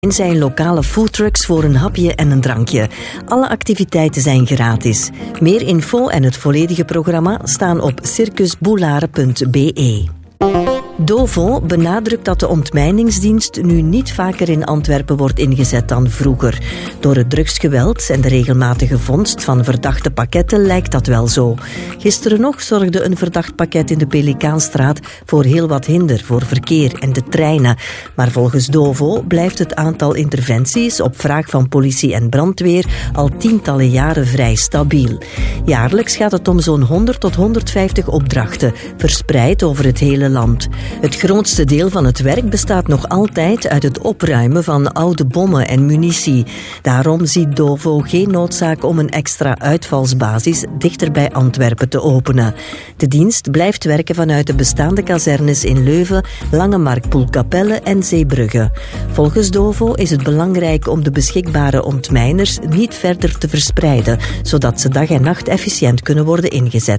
zijn lokale foodtrucks voor een hapje en een drankje. Alle activiteiten zijn gratis. Meer info en het volledige programma staan op circusboulare.be. Dovo benadrukt dat de ontmijningsdienst nu niet vaker in Antwerpen wordt ingezet dan vroeger. Door het drugsgeweld en de regelmatige vondst van verdachte pakketten lijkt dat wel zo. Gisteren nog zorgde een verdacht pakket in de Pelikaanstraat voor heel wat hinder voor verkeer en de treinen. Maar volgens Dovo blijft het aantal interventies op vraag van politie en brandweer al tientallen jaren vrij stabiel. Jaarlijks gaat het om zo'n 100 tot 150 opdrachten, verspreid over het hele land. Het grootste deel van het werk bestaat nog altijd uit het opruimen van oude bommen en munitie. Daarom ziet Dovo geen noodzaak om een extra uitvalsbasis dichter bij Antwerpen te openen. De dienst blijft werken vanuit de bestaande kazernes in Leuven, Langemarkt, Poelkapelle en Zeebrugge. Volgens Dovo is het belangrijk om de beschikbare ontmijners niet verder te verspreiden, zodat ze dag en nacht efficiënt kunnen worden ingezet.